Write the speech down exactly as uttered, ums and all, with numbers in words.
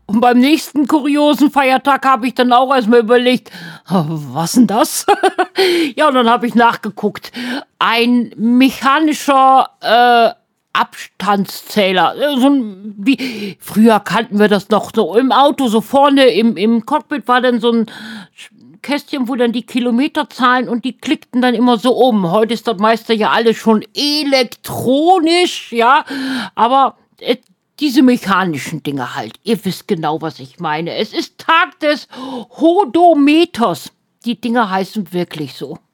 Und beim nächsten kuriosen Feiertag habe ich dann auch erstmal überlegt, "Ah, was denn das?" Ja, und dann habe ich nachgeguckt. Ein mechanischer äh, Abstandszähler. Äh, So ein, wie, früher kannten wir das noch so im Auto, so vorne im, im Cockpit war dann so ein Kästchen, wo dann die Kilometerzahlen und die klickten dann immer so um. Heute ist das meiste ja alles schon elektronisch, ja, aber äh, diese mechanischen Dinge halt. Ihr wisst genau, was ich meine. Es ist Tag des Hodometers. Die Dinger heißen wirklich so.